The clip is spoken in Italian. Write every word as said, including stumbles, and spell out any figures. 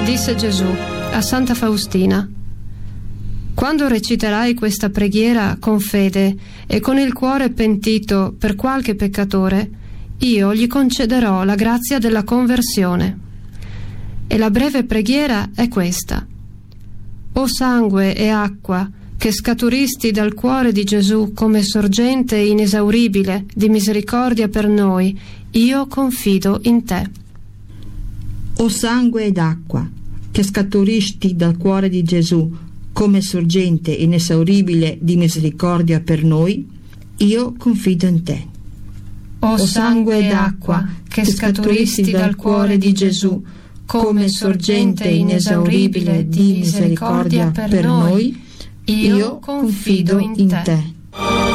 Disse Gesù a Santa Faustina: quando reciterai questa preghiera con fede e con il cuore pentito per qualche peccatore, io gli concederò la grazia della conversione. E la breve preghiera è questa: o sangue e acqua che scaturisti dal cuore di Gesù come sorgente inesauribile di misericordia per noi, io confido in te. O sangue ed acqua che scaturisti dal cuore di Gesù come sorgente inesauribile di misericordia per noi, io confido in te. O sangue ed acqua che scaturisti dal cuore di Gesù come sorgente inesauribile di misericordia per noi, io confido in te.